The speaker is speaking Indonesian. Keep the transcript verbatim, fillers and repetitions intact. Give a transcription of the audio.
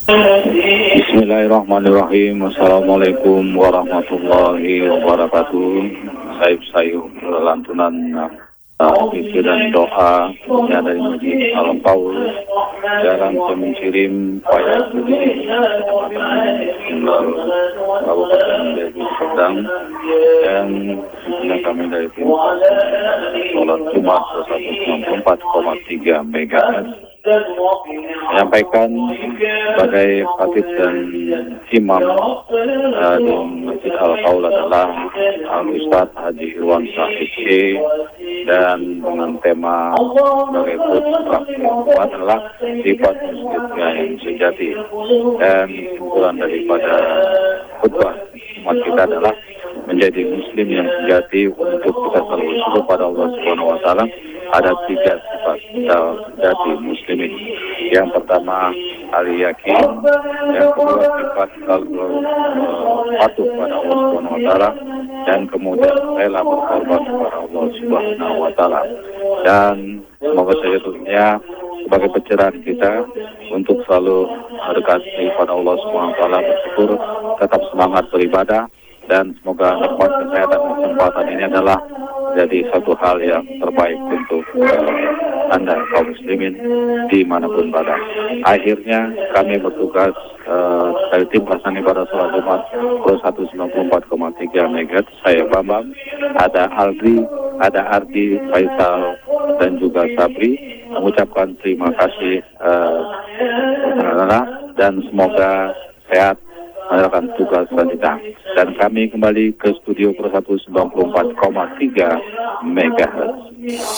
Bismillahirrahmanirrahim. Assalamualaikum warahmatullahi wabarakatuh. Saya sayup lantunan uh, zikir dan doa yang dari Masjid Al-Qaul Jalan Kemencirim Paya Budi Kabupaten Deli Serdang, dan yang kami dari tim sholat Jumat seratus enam puluh empat koma tiga megahertz menyampaikan sebagai khatib dan imam uh, di Masjid Al-Qaul adalah Al-Ustaz Haji Irwan Syahid, dan dengan tema sebagai khutbah adalah sifat masjidnya yang sejati, dan kesimpulan daripada khutbah umat kita adalah menjadi muslim yang sejati untuk kita selalu bersyukur pada Allah Subhanahu wa taala. Ada tiga sifat sejati muslimin. Yang pertama ahli yakin, yang kedua sifat selalu patuh pada Allah Subhanahu wa taala, dan kemudian rela berkorban kepada Allah Subhanahu wa taala. Dan semoga saja tentunya sebagai pencerahan kita untuk selalu mendekati pada Allah Subhanahu wa taala, bersyukur, tetap semangat beribadah, dan semoga nikmat kesehatan dan kesempatan ini adalah jadi satu hal yang terbaik untuk uh, Anda kaum muslimin dimanapun berada. Akhirnya kami bertugas uh, dari tim pelaksana ibadah sholat Jumat seratus sembilan puluh empat koma tiga megahertz. Saya Bambang, ada Aldri, ada Ardi, Faisal, dan juga Sabri, mengucapkan terima kasih uh, dan semoga sehat menjalankan tugas selanjutnya. Dan kami kembali ke studio seratus sembilan puluh empat koma tiga megahertz.